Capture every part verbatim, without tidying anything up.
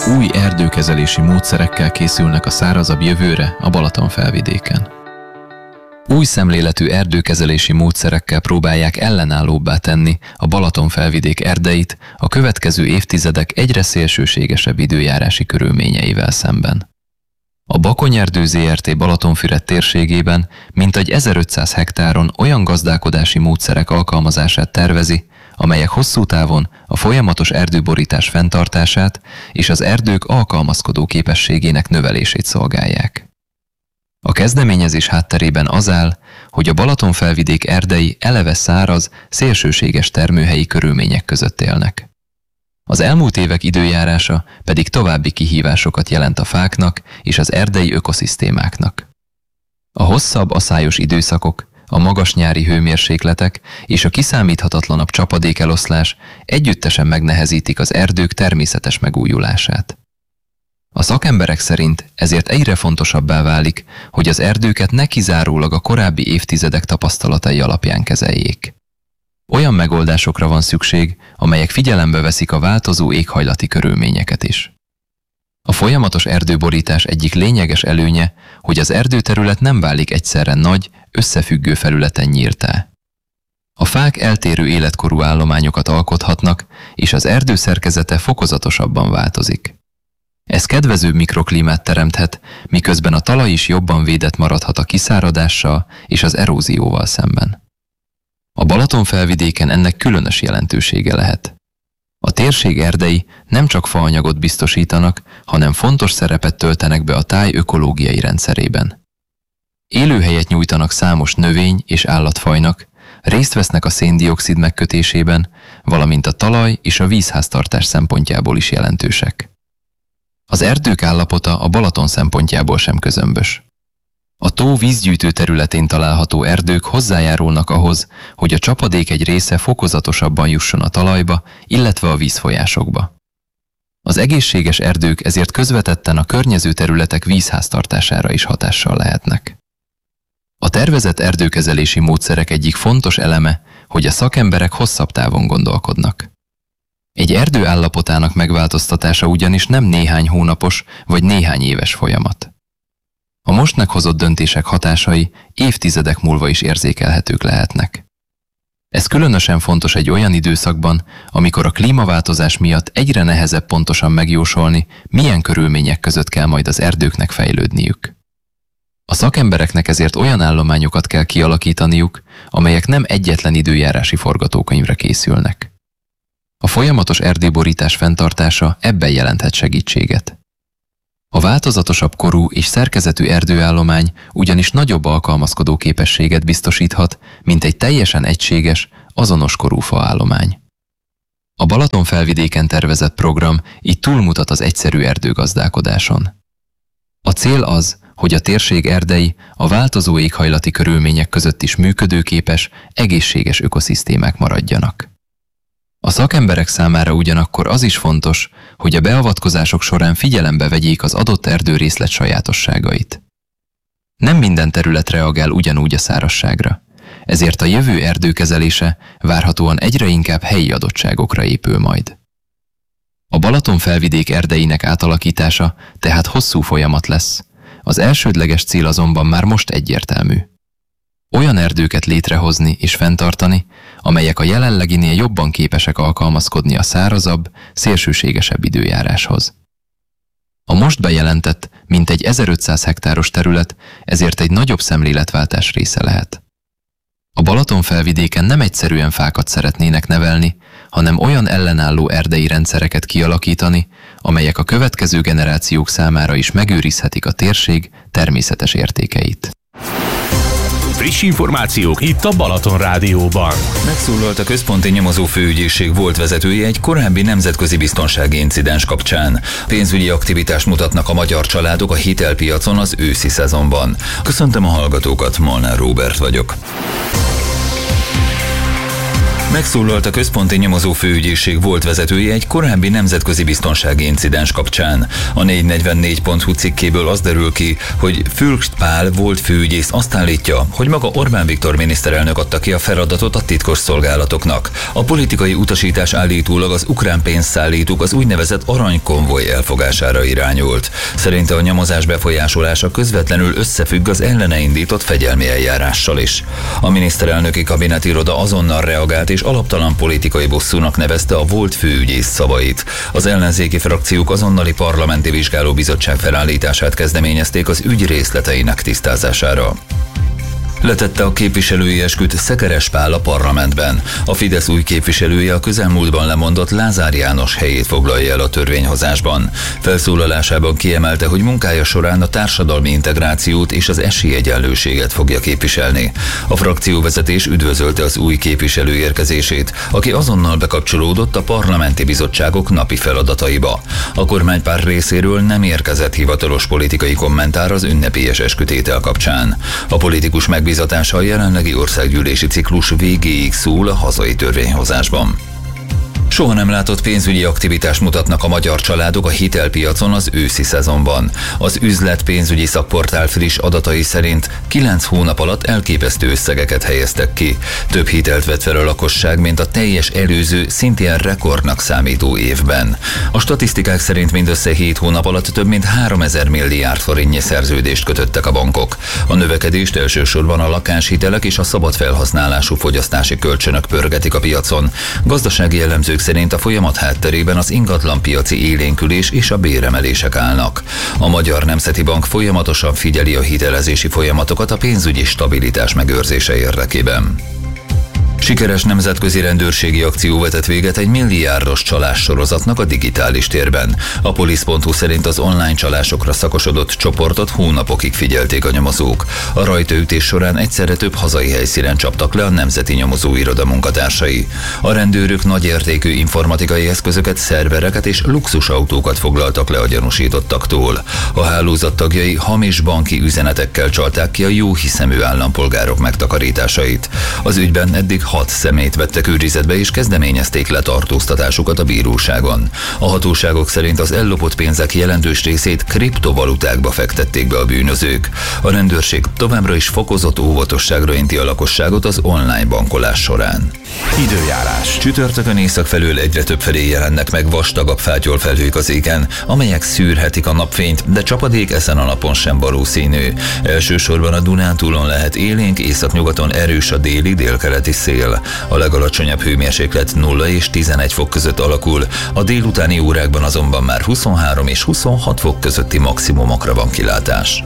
Új erdőkezelési módszerekkel készülnek a szárazabb jövőre a Balatonfelvidéken. Új szemléletű erdőkezelési módszerekkel próbálják ellenállóbbá tenni a Balatonfelvidék erdeit a következő évtizedek egyre szélsőségesebb időjárási körülményeivel szemben. A Bakony-erdő zé er té Balatonfüred térségében mintegy ezerötszáz hektáron olyan gazdálkodási módszerek alkalmazását tervezi, amelyek hosszú távon a folyamatos erdőborítás fenntartását és az erdők alkalmazkodó képességének növelését szolgálják. A kezdeményezés hátterében az áll, hogy a Balatonfelvidék erdei eleve száraz, szélsőséges termőhelyi körülmények között élnek. Az elmúlt évek időjárása pedig további kihívásokat jelent a fáknak és az erdei ökoszisztémáknak. A hosszabb aszályos időszakok, a magas nyári hőmérsékletek és a kiszámíthatatlanabb csapadékeloszlás együttesen megnehezítik az erdők természetes megújulását. A szakemberek szerint ezért egyre fontosabbá válik, hogy az erdőket ne kizárólag a korábbi évtizedek tapasztalatai alapján kezeljék. Olyan megoldásokra van szükség, amelyek figyelembe veszik a változó éghajlati körülményeket is. A folyamatos erdőborítás egyik lényeges előnye, hogy az erdőterület nem válik egyszerre nagy, összefüggő felületen nyíltá. A fák eltérő életkorú állományokat alkothatnak, és az erdő szerkezete fokozatosabban változik. Ez kedvezőbb mikroklímát teremthet, miközben a talaj is jobban védett maradhat a kiszáradással és az erózióval szemben. A Balatonfelvidéken ennek különös jelentősége lehet. A térség erdei nem csak faanyagot biztosítanak, hanem fontos szerepet töltenek be a táj ökológiai rendszerében. Élőhelyet nyújtanak számos növény- és állatfajnak, részt vesznek a széndioxid megkötésében, valamint a talaj és a vízháztartás szempontjából is jelentősek. Az erdők állapota a Balaton szempontjából sem közömbös. A tó vízgyűjtő területén található erdők hozzájárulnak ahhoz, hogy a csapadék egy része fokozatosabban jusson a talajba, illetve a vízfolyásokba. Az egészséges erdők ezért közvetetten a környező területek vízháztartására is hatással lehetnek. A tervezett erdőkezelési módszerek egyik fontos eleme, hogy a szakemberek hosszabb távon gondolkodnak. Egy erdő állapotának megváltoztatása ugyanis nem néhány hónapos vagy néhány éves folyamat. A most meghozott döntések hatásai évtizedek múlva is érzékelhetők lehetnek. Ez különösen fontos egy olyan időszakban, amikor a klímaváltozás miatt egyre nehezebb pontosan megjósolni, milyen körülmények között kell majd az erdőknek fejlődniük. A szakembereknek ezért olyan állományokat kell kialakítaniuk, amelyek nem egyetlen időjárási forgatókönyvre készülnek. A folyamatos erdőborítás fenntartása ebben jelenthet segítséget. A változatosabb korú és szerkezetű erdőállomány ugyanis nagyobb alkalmazkodó képességet biztosíthat, mint egy teljesen egységes, azonos korú faállomány. A Balatonfelvidéken tervezett program így túlmutat az egyszerű erdőgazdálkodáson. A cél az, hogy a térség erdei a változó éghajlati körülmények között is működőképes, egészséges ökoszisztémák maradjanak. A szakemberek számára ugyanakkor az is fontos, hogy a beavatkozások során figyelembe vegyék az adott erdőrészlet sajátosságait. Nem minden terület reagál ugyanúgy a szárazságra, ezért a jövő erdőkezelése várhatóan egyre inkább helyi adottságokra épül majd. A Balatonfelvidék erdeinek átalakítása tehát hosszú folyamat lesz, az elsődleges cél azonban már most egyértelmű. Olyan erdőket létrehozni és fenntartani, amelyek a jelenleginél jobban képesek alkalmazkodni a szárazabb, szélsőségesebb időjáráshoz. A most bejelentett, mintegy ezerötszáz hektáros terület ezért egy nagyobb szemléletváltás része lehet. A Balatonfelvidéken nem egyszerűen fákat szeretnének nevelni, hanem olyan ellenálló erdei rendszereket kialakítani, amelyek a következő generációk számára is megőrizhetik a térség természetes értékeit. Friss információk itt a Balaton Rádióban. Megszólalt a Központi Nyomozó Főügyészség volt vezetője egy korábbi nemzetközi biztonsági incidens kapcsán. Pénzügyi aktivitást mutatnak a magyar családok a hitelpiacon az őszi szezonban. Köszöntöm a hallgatókat, Molnár Róbert vagyok. Megszólalt a Központi Nyomozó Főügyészség volt vezetője egy korábbi nemzetközi biztonsági incidens kapcsán. A négy negyvennégy pont hu cikkéből az derül ki, hogy Fürst Pál volt főügyész azt állítja, hogy maga Orbán Viktor miniszterelnök adta ki a feladatot a titkos szolgálatoknak. A politikai utasítás állítólag az ukrán pénzszállítók az úgynevezett aranykonvoj elfogására irányult. Szerinte a nyomozás befolyásolása közvetlenül összefügg az ellene indított fegyelmi eljárással is. A miniszterelnöki kabinetiroda azonnal reagált és alaptalan politikai bosszúnak nevezte a volt főügyész szavait. Az ellenzéki frakciók azonnali parlamenti vizsgálóbizottság felállítását kezdeményezték az ügy részleteinek tisztázására. Letette a képviselői esküt Szekeres Pál a parlamentben. A Fidesz új képviselője a közelmúltban lemondott Lázár János helyét foglalja el a törvényhozásban. Felszólalásában kiemelte, hogy munkája során a társadalmi integrációt és az esélyegyenlőséget fogja képviselni. A frakcióvezetés üdvözölte az új képviselő érkezését, aki azonnal bekapcsolódott a parlamenti bizottságok napi feladataiba. A kormánypárt részéről nem érkezett hivatalos politikai kommentár az ünnepélyes eskütétel kapcsán. A politikus meg bizatása a jelenlegi országgyűlési ciklus végéig szól a hazai törvényhozásban. Soha nem látott pénzügyi aktivitást mutatnak a magyar családok a hitelpiacon az őszi szezonban. Az üzlet pénzügyi szakportál friss adatai szerint kilenc hónap alatt elképesztő összegeket helyeztek ki. Több hitelt vett fel a lakosság, mint a teljes előző, szintén rekordnak számító évben. A statisztikák szerint mindössze hét hónap alatt több mint háromezer milliárd forintnyi szerződést kötöttek a bankok. A növekedést elsősorban a lakáshitelek és a szabad felhasználású fogyasztási kölcsönök pörgetik a piacon. Gazdasági elemzők szerint a folyamat hátterében az ingatlanpiaci élénkülés és a béremelések állnak. A Magyar Nemzeti Bank folyamatosan figyeli a hitelezési folyamatokat a pénzügyi stabilitás megőrzése érdekében. Sikeres nemzetközi rendőrségi akció vetett véget egy milliárdos csalás sorozatnak a digitális térben. A polisz pont hu szerint az online csalásokra szakosodott csoportot hónapokig figyelték a nyomozók. A rajtaütés során egyszerre több hazai helyszínen csaptak le a Nemzeti Nyomozóiroda munkatársai. A rendőrök nagyértékű informatikai eszközöket, szervereket és luxusautókat foglaltak le a gyanúsítottaktól. A hálózat tagjai hamis banki üzenetekkel csalták ki a jóhiszemű állampolgárok megtakarításait. Az ügyben eddig hat személyt vettek őrizetbe és kezdeményezték letartóztatásukat a bíróságon. A hatóságok szerint az ellopott pénzek jelentős részét kriptovalutákba fektették be a bűnözők. A rendőrség továbbra is fokozott óvatosságra inti a lakosságot az online bankolás során. Időjárás. Csütörtökön észak felől egyre több felé jelennek meg vastagabb fátyolfelhők az égen, amelyek szűrhetik a napfényt, de csapadék ezen a napon sem valószínű. Elsősorban a Dunántúlon lehet élénk, északnyugaton erős a déli, délkeleti szél. A legalacsonyabb hőmérséklet nulla és tizenegy fok között alakul, a délutáni órákban azonban már huszonhárom és huszonhat fok közötti maximumokra van kilátás.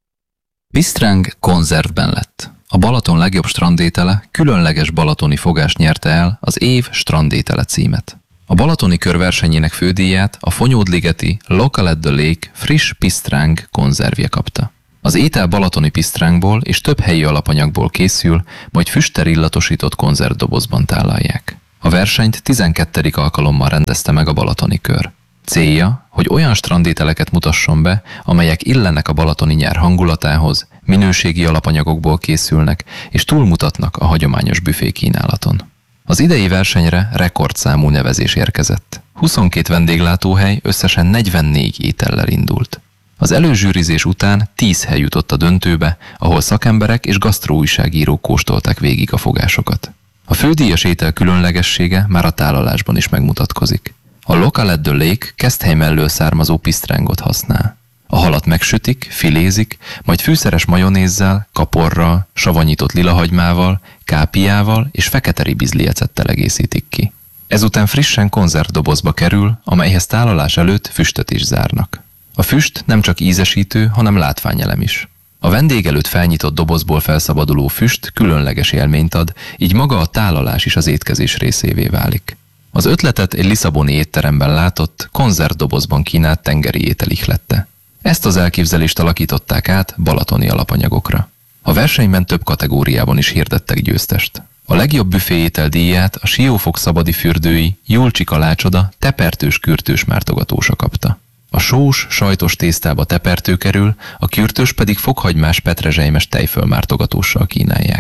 Pisztráng konzervben lett. A Balaton legjobb strandétele, különleges balatoni fogás nyerte el az év strandétele címet. A balatoni kör versenyének fődíját a Fonyódligeti Local at the Lake friss pisztráng konzervje kapta. Az étel balatoni pisztrángból és több helyi alapanyagból készül, majd füsttel illatosított konzervdobozban tálalják. A versenyt tizenkettedik alkalommal rendezte meg a balatoni kör. Célja, hogy olyan strandételeket mutasson be, amelyek illenek a balatoni nyár hangulatához, minőségi alapanyagokból készülnek és túlmutatnak a hagyományos büfé kínálaton. Az idei versenyre rekordszámú nevezés érkezett. huszonkét vendéglátóhely összesen negyvennégy étellel indult. Az előzsűrizés után tíz hely jutott a döntőbe, ahol szakemberek és gasztróújságírók kóstolták végig a fogásokat. A fődíjas étel különlegessége már a tálalásban is megmutatkozik. A Local at the Lake Keszthely mellől származó pisztrángot használ. A halat megsütik, filézik, majd fűszeres majonézzel, kaporral, savanyított lilahagymával, kápiával és fekete ribizliecettel egészítik ki. Ezután frissen konzervdobozba kerül, amelyhez tálalás előtt füstöt is zárnak. A füst nem csak ízesítő, hanem látványelem is. A vendég előtt felnyitott dobozból felszabaduló füst különleges élményt ad, így maga a tálalás is az étkezés részévé válik. Az ötletet egy lisszaboni étteremben látott, konzervdobozban kínált tengeri étel ihlette. Ezt az elképzelést alakították át balatoni alapanyagokra. A versenyben több kategóriában is hirdettek győztest. A legjobb büféétel díját a Siófok szabadi fürdői Julcsi Kalácsoda tepertős kürtős mártogatósa kapta. A sós, sajtos tésztába tepertő kerül, a kürtős pedig fokhagymás petrezselymes tejfölmártogatóssal kínálják.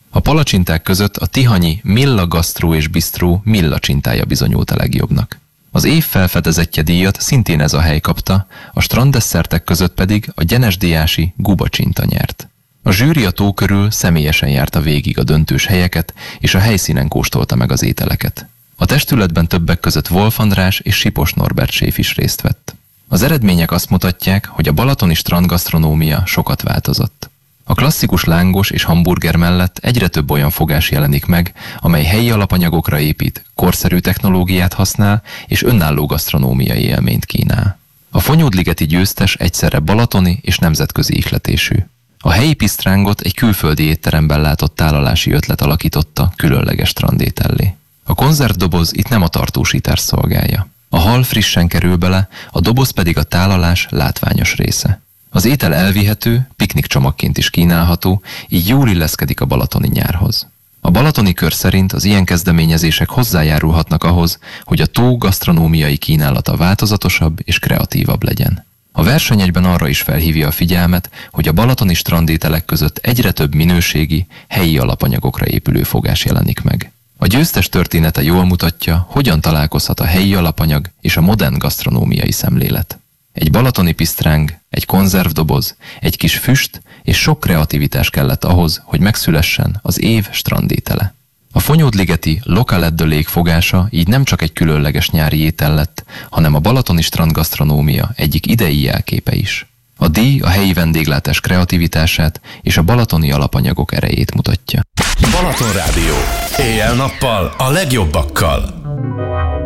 A palacsinták között a tihanyi Milla Gastro és Bistro Milla csintája bizonyult a legjobbnak. Az év felfedezetje díjat szintén ez a hely kapta, a stranddesszertek között pedig a gyenesdiási Guba csinta nyert. A zsűri a tó körül személyesen járta végig a döntős helyeket, és a helyszínen kóstolta meg az ételeket. A testületben többek között Wolf András és Sipos Norbert séf is részt vett. Az eredmények azt mutatják, hogy a balatoni strandgasztronómia sokat változott. A klasszikus lángos és hamburger mellett egyre több olyan fogás jelenik meg, amely helyi alapanyagokra épít, korszerű technológiát használ és önálló gasztronómiai élményt kínál. A Fonyódligeti győztes egyszerre balatoni és nemzetközi ihletésű. A helyi pisztrángot egy külföldi étteremben látott tálalási ötlet alakította különleges strandétellé. A konzervdoboz itt nem a tartósítás szolgálja. A hal frissen kerül bele, a doboz pedig a tálalás látványos része. Az étel elvihető, piknik csomagként is kínálható, így jól illeszkedik a balatoni nyárhoz. A balatoni kör szerint az ilyen kezdeményezések hozzájárulhatnak ahhoz, hogy a tó gasztronómiai kínálata változatosabb és kreatívabb legyen. A verseny egyben arra is felhívja a figyelmet, hogy a balatoni strandételek között egyre több minőségi, helyi alapanyagokra épülő fogás jelenik meg. A győztes története jól mutatja, hogyan találkozhat a helyi alapanyag és a modern gasztronómiai szemlélet. Egy balatoni pisztráng, egy konzervdoboz, egy kis füst és sok kreativitás kellett ahhoz, hogy megszülessen az év strandétele. A Fonyódligeti Local at the Lake fogása így nem csak egy különleges nyári étel lett, hanem a balatoni strandgasztronómia egyik idei jelképe is. A díj a helyi vendéglátás kreativitását és a balatoni alapanyagok erejét mutatja. Balaton Rádió. Éjjel-nappal a legjobbakkal.